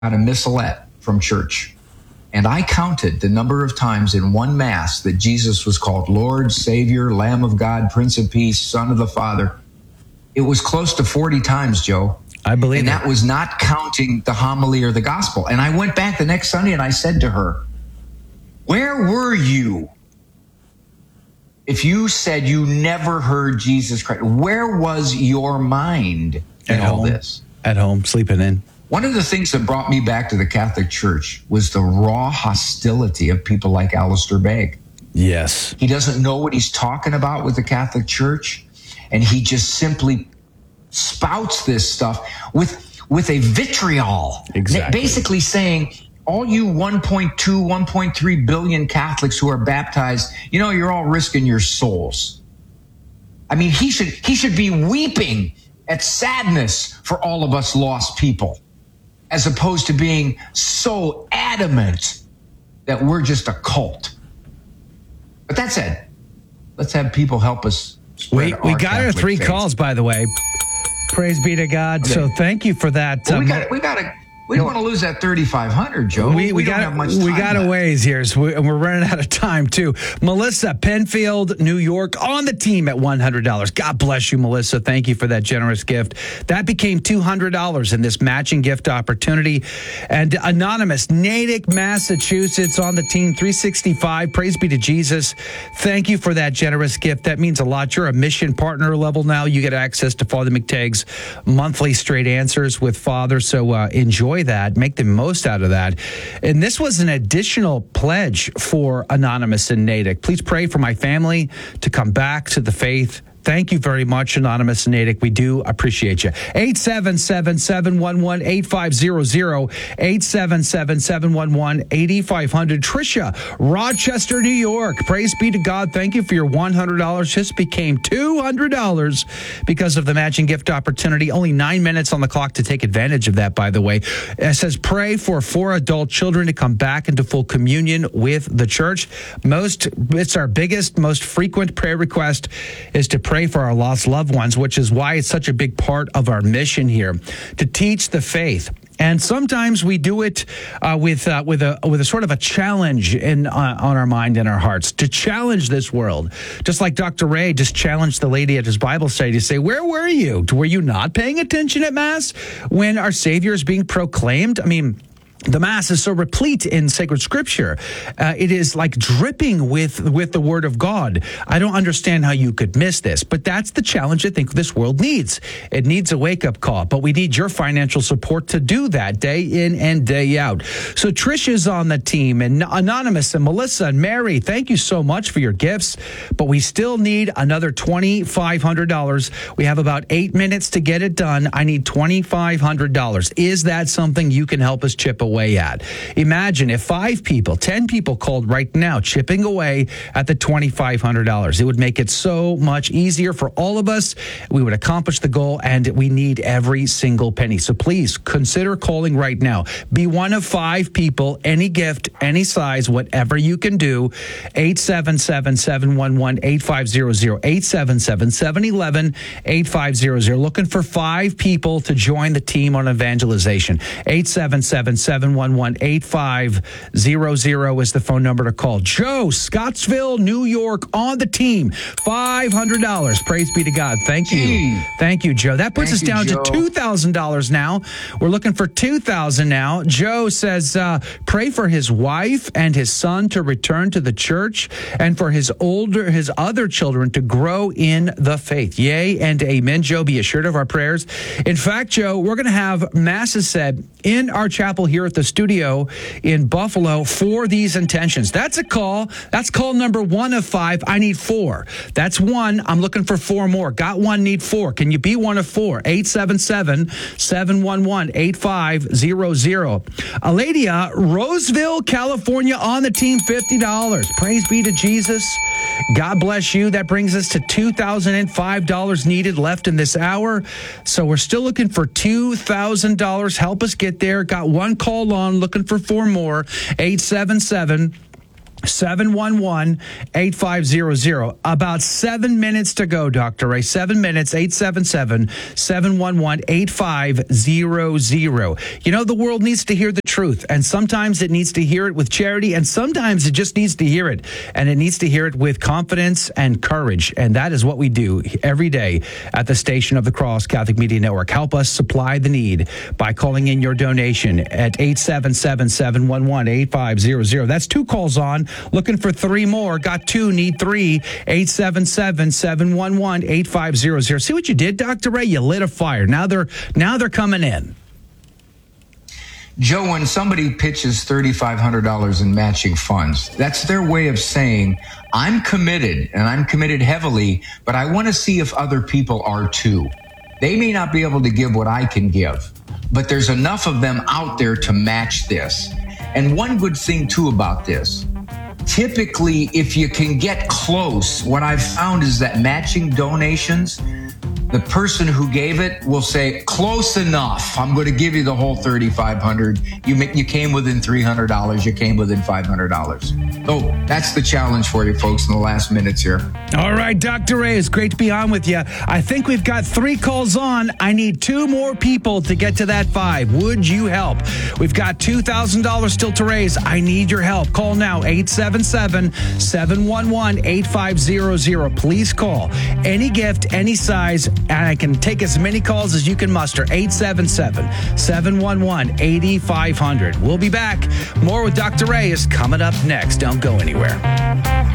got a missalette from church. And I counted the number of times in one Mass that Jesus was called Lord, Savior, Lamb of God, Prince of Peace, Son of the Father. It was close to 40 times, Joe. I believe And that was not counting the homily or the gospel. And I went back the next Sunday and I said to her, where were you if you said you never heard Jesus Christ? Where was your mind in all this? At home, sleeping in. One of the things that brought me back to the Catholic Church was the raw hostility of people like Alistair Begg. Yes. He doesn't know what he's talking about with the Catholic Church, and he just simply spouts this stuff with a vitriol. Exactly. Basically saying, all you 1.2, 1.3 billion Catholics who are baptized, you're all risking your souls. I mean, he should be weeping at sadness for all of us lost people, as opposed to being so adamant that we're just a cult. But that said, let's have people help us. We got our 3 calls, by the way. Praise be to God. Okay. So thank you for that. Well, we don't want to lose that 3,500, Joe. We don't have much time. We got a ways here, so we're running out of time, too. Melissa, Penfield, New York, on the team at $100. God bless you, Melissa. Thank you for that generous gift. That became $200 in this matching gift opportunity. And Anonymous, Natick, Massachusetts, on the team, 365. Praise be to Jesus. Thank you for that generous gift. That means a lot. You're a mission partner level now. You get access to Father McTagg's monthly straight answers with Father, so enjoy that, make the most out of that. And this was an additional pledge for Anonymous in Natick. Please pray for my family to come back to the faith. Thank you very much, Anonymous in Natick. We do appreciate you. 877-711-8500, 877-711-8500. Tricia, Rochester, New York. Praise be to God. Thank you for your $100. Just became $200 because of the matching gift opportunity. Only 9 minutes on the clock to take advantage of that, by the way. It says, pray for 4 adult children to come back into full communion with the church. It's our biggest, most frequent prayer request is to pray for our lost loved ones, which is why it's such a big part of our mission here, to teach the faith. And sometimes we do it with a sort of a challenge on our mind and our hearts, to challenge this world. Just like Dr. Ray just challenged the lady at his Bible study to say, where were you? Were you not paying attention at Mass when our Savior is being proclaimed? I mean, the Mass is so replete in sacred scripture. It is like dripping with the word of God. I don't understand how you could miss this, but that's the challenge I think this world needs. It needs a wake-up call, but we need your financial support to do that day in and day out. So Trisha's on the team, and Anonymous and Melissa and Mary, thank you so much for your gifts, but we still need another $2,500. We have about 8 minutes to get it done. I need $2,500. Is that something you can help us chip away at? Imagine if 5 people, 10 people called right now, chipping away at the $2,500. It would make it so much easier for all of us. We would accomplish the goal, and we need every single penny. So please consider calling right now. Be one of 5 people, any gift, any size, whatever you can do. 877-711-8500, 877-711-8500. Looking for 5 people to join the team on evangelization. 877-711-8500 is the phone number to call. Joe, Scottsville, New York, on the team. $500. Praise be to God. Thank you. Thank you, Joe. That puts us down to $2,000 now. We're looking for $2,000 now. Joe says, pray for his wife and his son to return to the church, and for his other children to grow in the faith. Yea and amen. Joe, be assured of our prayers. In fact, Joe, we're going to have masses said in our chapel here at the studio in Buffalo for these intentions. That's a call. That's call number 1 of 5. I need 4. That's 1. I'm looking for 4 more. Got 1, need 4. Can you be one of 4? 877-711-8500. Aledia, Roseville, California, on the team, $50. Praise be to Jesus. God bless you. That brings us to $2,005 needed left in this hour. So we're still looking for $2,000. Help us get there. Got 1 call on, looking for 4 more. 877 711-8500. About 7 minutes to go, Dr. Ray. 7 minutes, 877-711-8500. You know, the world needs to hear the truth, and sometimes it needs to hear it with charity, and sometimes it just needs to hear it, and it needs to hear it with confidence and courage, and that is what we do every day at the Station of the Cross Catholic Media Network. Help us supply the need by calling in your donation at 877-711-8500. That's 2 calls on. Looking for 3 more. Got 2, need 3. 877-711-8500. See what you did, Dr. Ray? You lit a fire. Now they're coming in. Joe, when somebody pitches $3,500 in matching funds, that's their way of saying, I'm committed, and I'm committed heavily, but I want to see if other people are too. They may not be able to give what I can give, but there's enough of them out there to match this. And one good thing, too, about this, typically, if you can get close, what I've found is that matching donations, the person who gave it will say, close enough. I'm going to give you the whole $3,500. You came within $300. You came within $500. So that's the challenge for you folks in the last minutes here. All right, Dr. Ray, it's great to be on with you. I think we've got 3 calls on. I need 2 more people to get to that 5. Would you help? We've got $2,000 still to raise. I need your help. Call now, 877-711-8500. Please call. Any gift, any size, and I can take as many calls as you can muster. 877-711-8500. We'll be back. More with Dr. Ray is coming up next. Don't go anywhere.